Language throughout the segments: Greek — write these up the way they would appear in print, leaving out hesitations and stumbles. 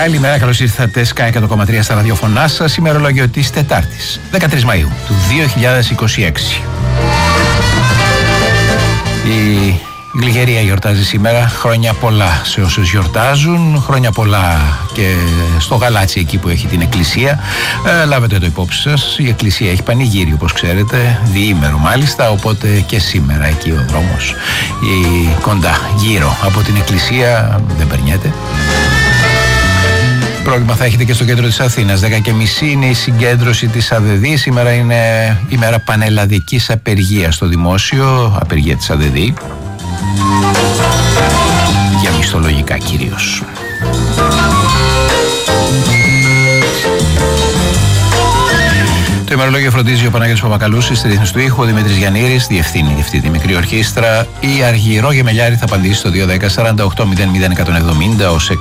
Καλημέρα, καλώς ήρθατε. Sky 100,3 στα ραδιοφωνά σας. Ημερολόγιο της Τετάρτης, 13 Μαΐου του 2026. Η Γλυγερία γιορτάζει σήμερα. Χρόνια πολλά σε όσους γιορτάζουν. Χρόνια πολλά και στο Γαλάτσι, εκεί που έχει την εκκλησία. Λάβετε το υπόψη σας. Η εκκλησία έχει πανηγύρι, όπως ξέρετε, διήμερο μάλιστα. Οπότε και σήμερα εκεί ο δρόμος κοντά γύρω από την εκκλησία δεν περνιέται. Πρόβλημα θα έχετε και στο κέντρο της Αθήνας. 10:30 είναι η συγκέντρωση της ΑΔΔ. Σήμερα είναι η μέρα πανελλαδικής απεργίας στο δημόσιο. Απεργία της ΑΔΔ. Για μισθολογικά κυρίως. Το ημερολόγιο φροντίζει ο Παναγιώτης Παπακαλούσης, στη ρύθμιση του ήχου, ο Δημήτρης Γιαννήρης, διευθύνει αυτή τη μικρή ορχήστρα. Η Αργυρό Γεμελιάρη θα απαντήσει στο 210-48-00-170 ως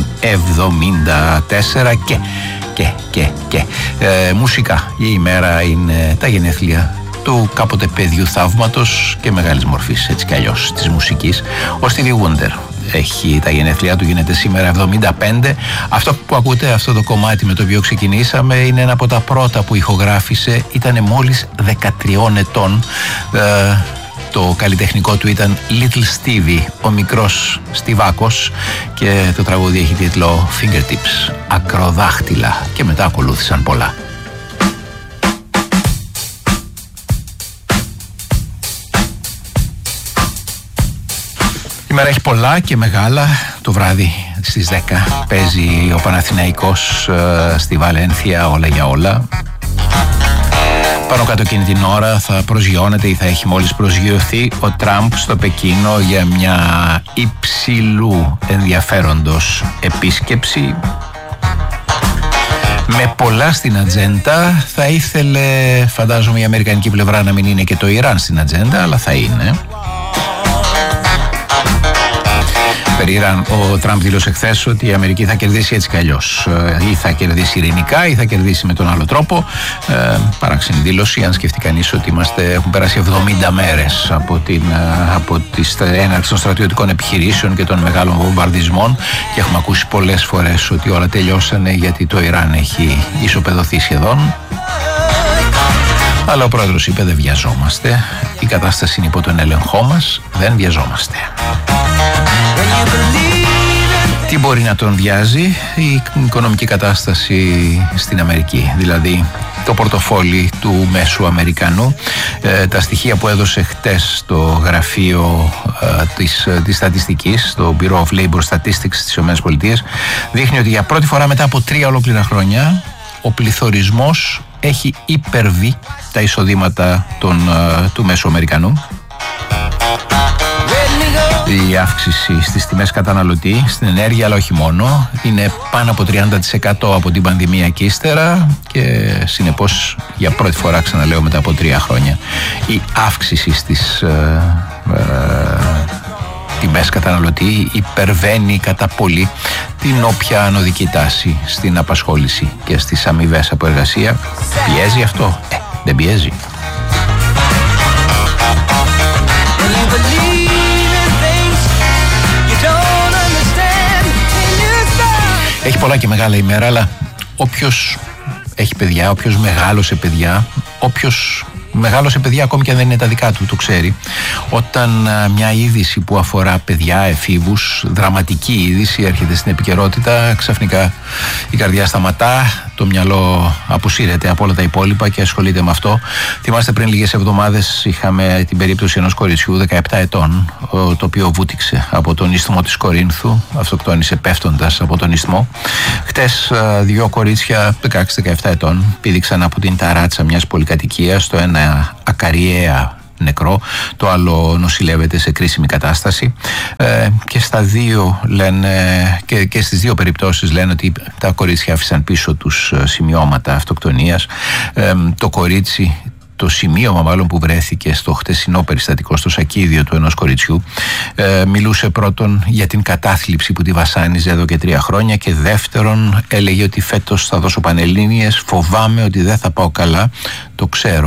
174 και μουσικά. Η ημέρα είναι τα γενέθλια του κάποτε παιδιού θαύματος και μεγάλης μορφής, έτσι κι αλλιώς, της μουσικής, ο Stevie Wonder. Έχει τα γενέθλιά του, γίνεται σήμερα 75. Αυτό που ακούτε, αυτό το κομμάτι με το οποίο ξεκινήσαμε, είναι ένα από τα πρώτα που ηχογράφησε. Ήταν μόλις 13 ετών. Το καλλιτεχνικό του ήταν Little Stevie, ο μικρός Στιβάκος, και το τραγούδι έχει τίτλο Fingertips, ακροδάχτυλα, και μετά ακολούθησαν πολλά. Η μέρα έχει πολλά και μεγάλα. Το βράδυ στις 10 παίζει ο Παναθηναϊκός στη Βαλένθια, όλα για όλα. Πάνω κάτω εκείνη την ώρα θα προσγειώνεται ή θα έχει μόλις προσγειωθεί ο Τραμπ στο Πεκίνο για μια υψηλού ενδιαφέροντος επίσκεψη. Με πολλά στην ατζέντα. Θα ήθελε, φαντάζομαι, η αμερικανική πλευρά να μην είναι και το Ιράν στην ατζέντα, αλλά θα είναι. Ο Τραμπ δήλωσε χθες ότι η Αμερική θα κερδίσει έτσι κι αλλιώς. Ή θα κερδίσει ειρηνικά ή θα κερδίσει με τον άλλο τρόπο. Παράξενη δήλωση, αν σκεφτεί κανείς ότι έχουν περάσει 70 μέρες από τη έναρξη των στρατιωτικών επιχειρήσεων και των μεγάλων βομβαρδισμών, και έχουμε ακούσει πολλές φορές ότι όλα τελειώσανε γιατί το Ιράν έχει ισοπεδωθεί σχεδόν. Αλλά ο πρόεδρος είπε: δεν βιαζόμαστε. Η κατάσταση είναι υπό τον έλεγχό μας. Δεν βιαζόμαστε. Τι μπορεί να τον βιάζει? Η οικονομική κατάσταση στην Αμερική, δηλαδή το πορτοφόλι του μέσου Αμερικανού. Τα στοιχεία που έδωσε χτες το γραφείο της στατιστικής, το Bureau of Labor Statistics της ΗΠΑ, δείχνει ότι για πρώτη φορά μετά από 3 ολόκληρα χρόνια ο πληθωρισμός έχει υπερβεί τα εισοδήματα του μέσου Αμερικανού. Η αύξηση στις τιμές καταναλωτή, στην ενέργεια, αλλά όχι μόνο, είναι πάνω από 30% από την πανδημία και ύστερα, και συνεπώς για πρώτη φορά, ξαναλέω, μετά από 3 χρόνια, η αύξηση στις τιμές καταναλωτή υπερβαίνει κατά πολύ την όποια ανωδική τάση στην απασχόληση και στις αμοιβές από εργασία. Πιέζει αυτό? Δεν πιέζει. Έχει πολλά και μεγάλα ημέρα, αλλά όποιος έχει παιδιά, όποιος μεγάλωσε παιδιά, όποιος μεγάλωσε παιδιά ακόμη και αν δεν είναι τα δικά του, το ξέρει. Όταν μια είδηση που αφορά παιδιά, εφήβους, δραματική είδηση έρχεται στην επικαιρότητα, ξαφνικά η καρδιά σταματά, το μυαλό αποσύρεται από όλα τα υπόλοιπα και ασχολείται με αυτό. Θυμάστε, πριν λίγες εβδομάδες είχαμε την περίπτωση ενός κοριτσιού 17 ετών, το οποίο βούτυξε από τον ισθμό της Κορίνθου, αυτοκτόνησε πέφτοντας από τον ισθμό. Χτες 2 κορίτσια 16-17 ετών πήδηξαν από την ταράτσα μιας πολυκατοικίας, το ένα ακαριέα νεκρό, το άλλο νοσηλεύεται σε κρίσιμη κατάσταση, και στα δύο λένε, και στις δύο περιπτώσεις λένε ότι τα κορίτσια άφησαν πίσω τους σημειώματα αυτοκτονίας. Το κορίτσι, το σημείωμα μάλλον που βρέθηκε στο χτεσινό περιστατικό, στο σακίδιο του ενός κοριτσιού, μιλούσε πρώτον για την κατάθλιψη που τη βασάνιζε εδώ και 3 χρόνια, και δεύτερον έλεγε ότι φέτος θα δώσω πανελλήνιες, φοβάμαι ότι δεν θα πάω καλά, το ξέρω,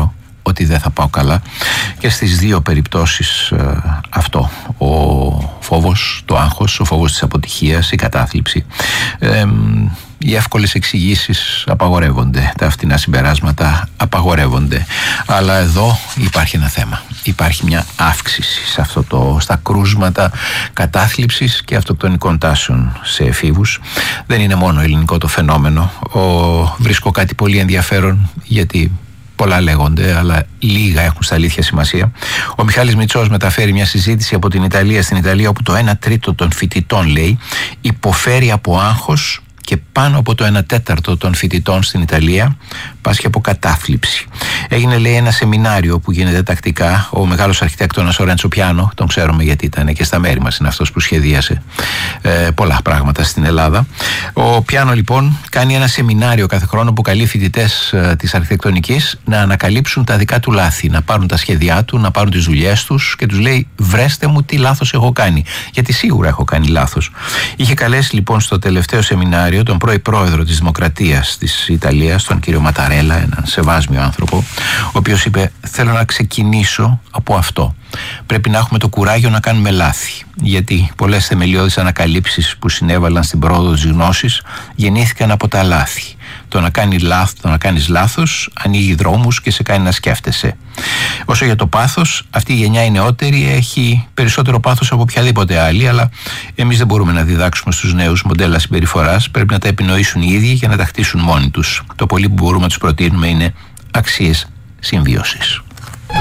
ότι δεν θα πάω καλά. Και στις δύο περιπτώσεις αυτό, ο φόβος, το άγχος, ο φόβος της αποτυχίας, η κατάθλιψη, οι εύκολες εξηγήσεις απαγορεύονται, τα φτηνά συμπεράσματα απαγορεύονται. Αλλά εδώ υπάρχει ένα θέμα. Υπάρχει μια αύξηση στα κρούσματα κατάθλιψης και αυτοκτονικών τάσεων σε εφήβους. Δεν είναι μόνο ελληνικό το φαινόμενο. Βρίσκω κάτι πολύ ενδιαφέρον, γιατί πολλά λέγονται, αλλά λίγα έχουν στα αλήθεια σημασία. Ο Μιχάλης Μητσός μεταφέρει μια συζήτηση από την Ιταλία στην Ιταλία, όπου το 1/3 των φοιτητών, λέει, υποφέρει από άγχος και πάνω από το 1/4 των φοιτητών στην Ιταλία πάσχει από κατάθλιψη. Έγινε, λέει, ένα σεμινάριο που γίνεται τακτικά. Ο μεγάλος αρχιτέκτονας ο Ρέντσο Πιάνο, τον ξέρουμε γιατί ήταν και στα μέρη μας, είναι αυτός που σχεδίασε πολλά πράγματα στην Ελλάδα. Ο Πιάνο, λοιπόν, κάνει ένα σεμινάριο κάθε χρόνο που καλεί φοιτητές της αρχιτεκτονικής να ανακαλύψουν τα δικά του λάθη, να πάρουν τα σχέδιά του, να πάρουν τις δουλειές τους και τους λέει: βρέστε μου τι λάθος έχω κάνει, γιατί σίγουρα έχω κάνει λάθος. Είχε καλέσει, λοιπόν, στο τελευταίο σεμινάριο τον πρώην πρόεδρο της Δημοκρατίας της Ιταλίας, τον κύριο Ματαρέλα, έναν σεβάσμιο άνθρωπο, ο οποίος είπε: θέλω να ξεκινήσω από αυτό. Πρέπει να έχουμε το κουράγιο να κάνουμε λάθη, γιατί πολλές θεμελιώδεις ανακαλύψεις που συνέβαλαν στην πρόοδο της γνώσης γεννήθηκαν από τα λάθη. Το να κάνεις λάθος ανοίγει δρόμους και σε κάνει να σκέφτεσαι. Όσο για το πάθος, αυτή η γενιά η νεότερη έχει περισσότερο πάθος από οποιαδήποτε άλλη, αλλά εμείς δεν μπορούμε να διδάξουμε στους νέους μοντέλα συμπεριφοράς. Πρέπει να τα επινοήσουν οι ίδιοι και να τα χτίσουν μόνοι τους. Το πολύ που μπορούμε να τους προτείνουμε είναι αξίες συμβίωσης.